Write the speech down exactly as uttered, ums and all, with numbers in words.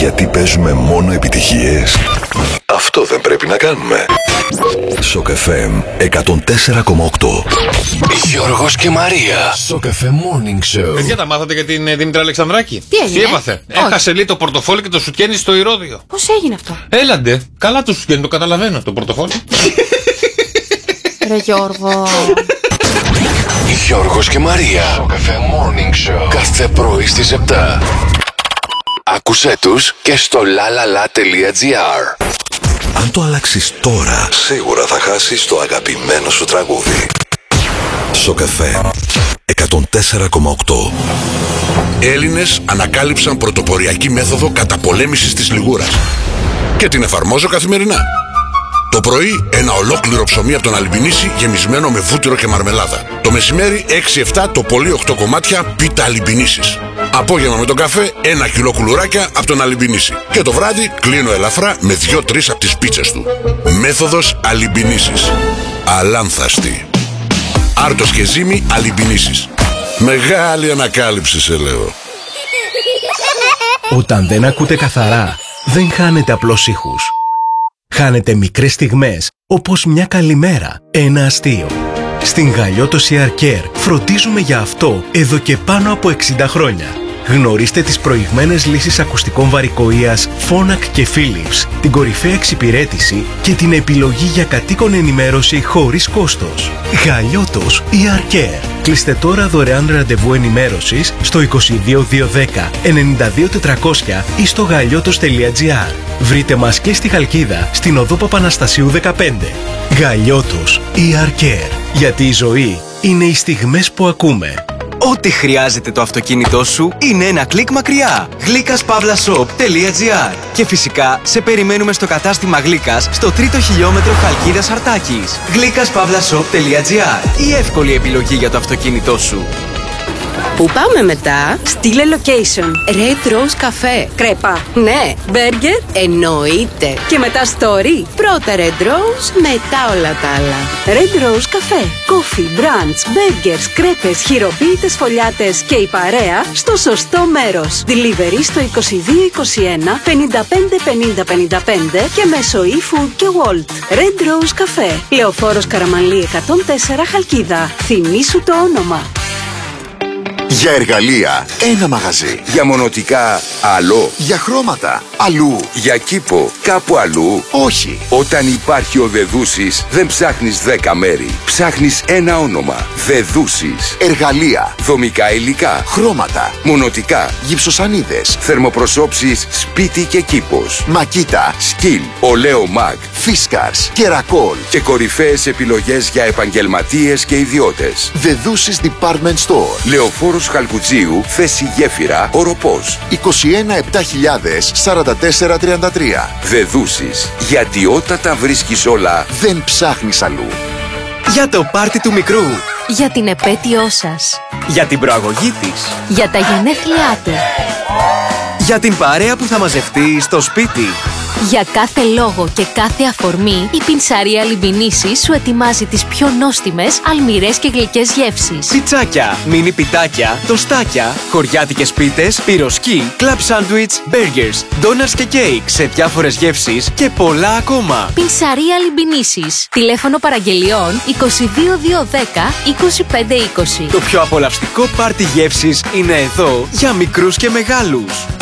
Γιατί παίζουμε μόνο επιτυχίες? Αυτό δεν πρέπει να κάνουμε. Σοκ εφ εμ εκατόν τέσσερα κόμμα οκτώ. Γιώργος και Μαρία. Σοκ εφ εμ Morning Show. Παιδιά, τα μάθατε για την Δήμητρα Αλεξανδράκη? Τι έγινε? Τι έπαθε? Όχι. Έχασε λέει το πορτοφόλι και το σουκένι στο ηρώδιο. Πώς έγινε αυτό? Έλαντε. Καλά το σουκένι, το καταλαβαίνω. Το πορτοφόλι. Ρε Γιώργο. Γιώργος και Μαρία. Σοκ εφ εμ Morning Show. Κάθε πρωί στις επτά. Άκουσέ τους και στο λαλαλα τελεία τζι άρ. Αν το αλλάξεις τώρα, σίγουρα θα χάσεις το αγαπημένο σου τραγούδι. Σοκ εφ εμ εκατόν τέσσερα κόμμα οκτώ. Έλληνες ανακάλυψαν πρωτοποριακή μέθοδο καταπολέμησης της λιγούρας και την εφαρμόζω καθημερινά. Το πρωί ένα ολόκληρο ψωμί από τον Αλιμπινίση γεμισμένο με βούτυρο και μαρμελάδα. Το μεσημέρι έξι εφτά το πολύ οκτώ κομμάτια πίτα Αλιμπινίσης. Απόγευμα με τον καφέ ένα κιλό κουλουράκια από τον Αλιμπινίση. Και το βράδυ κλείνω ελαφρά με δύο τρεις από τις πίτσες του. Μέθοδος Αλιμπινίσης. Αλάνθαστη. Άρτος και ζύμη Αλιμπινίσης. Μεγάλη ανακάλυψη σε λέω. Όταν δεν ακούτε καθαρά, δεν χάνετε απλώς ήχους. Χάνετε μικρές στιγμές, όπως μια καλημέρα, ένα αστείο. Στην Γαλλιώτος Air Care φροντίζουμε για αυτό εδώ και πάνω από εξήντα χρόνια. Γνωρίστε τις προηγμένες λύσεις ακουστικών βαρικοείας Phonak και Philips, την κορυφαία εξυπηρέτηση και την επιλογή για κατοίκον ενημέρωση χωρίς κόστος. Γαλλιώτος Air Care. Κλείστε τώρα δωρεάν ραντεβού ενημέρωσης στο είκοσι δύο διακόσια δέκα ενενήντα δύο τετρακόσια ή στο γαλλιώτος τελεία τζι άρ. Βρείτε μας και στη Χαλκίδα, στην οδό Παπαναστασίου δεκαπέντε. Γαλλιώτος Air Care. Γιατί η ζωή είναι οι στιγμές που ακούμε. Ό,τι χρειάζεται το αυτοκίνητό σου είναι ένα κλικ μακριά. γλύκας παύλα σοπ τελεία τζι άρ. Και φυσικά σε περιμένουμε στο κατάστημα Γλύκας στο τρίτο χιλιόμετρο Χαλκίδας Αρτάκης. γλύκας παύλα σοπ τελεία τζι άρ. Η εύκολη επιλογή για το αυτοκίνητό σου. Πού πάμε μετά? Στείλε location. Red Rose Cafe. Κρέπα. Ναι. Burger. Εννοείται. Και μετά story. Πρώτα Red Rose, μετά όλα τα άλλα. Red Rose Cafe. Coffee, brunch, burgers, κρέπες, χειροποίητες φωλιάτες και η παρέα στο σωστό μέρος. Delivery στο είκοσι δύο είκοσι ένα πενήντα πέντε πενήντα πενήντα πέντε και μέσω eFood και Wolt. Red Rose Cafe. Λεωφόρος Καραμανλή εκατόν τέσσερα Χαλκίδα. Θυμήσου το όνομα. Για εργαλεία, ένα μαγαζί. Για μονοτικά, άλλο. Για χρώματα, αλλού. Για κήπο, κάπου αλλού. Όχι. Όταν υπάρχει ο Δεδούσης, δεν ψάχνεις δέκα μέρη. Ψάχνεις ένα όνομα. Δεδούσης. Εργαλεία, δομικά υλικά, χρώματα, μονοτικά, γυψοσανίδες, θερμοπροσώψεις, σπίτι και κήπος. Μακίτα, σκυλ, ολέο μαγ, φίσκαρς, κερακόλ και κορυφαίες επιλογές για επαγγελματίες και ιδιώτες. Δεδούσης Department Store. Λεωφόρος Χαλκουτζίου, θέση Γέφυρα, Οροπός. είκοσι ένα επτά χιλιάδες σαράντα τέσσερα τριάντα τρία. Δεδούσης. Γιατί όταν τα βρίσκεις όλα, δεν ψάχνεις αλλού. Για το πάρτι του μικρού. Για την επέτειό σας. Για την προαγωγή της. Για τα γενέθλιά του. Για την παρέα που θα μαζευτεί στο σπίτι. Για κάθε λόγο και κάθε αφορμή, η πινσαρία Αλιμπινίση σου ετοιμάζει τις πιο νόστιμες, αλμυρές και γλυκές γεύσεις. Πιτσάκια, μίνι πιτάκια, τοστάκια, χωριάτικες πίτες, πυροσκή, κλαμπ σάντουιτς, μπέργκερς, ντόνατς και κέικ σε διάφορες γεύσεις και πολλά ακόμα. Πινσαρία Αλιμπινίσης. Τηλέφωνο παραγγελιών είκοσι δύο διακόσια δέκα είκοσι πέντε είκοσι. Το πιο απολαυστικό πάρτι γεύσης είναι εδώ για μικρούς και μεγάλους.